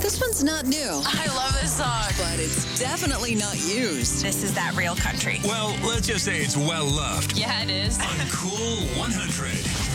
This one's not new, I love this song. but it's definitely not used. This is that real country. Well, let's just say it's well loved. Yeah, it is. On Cool 100.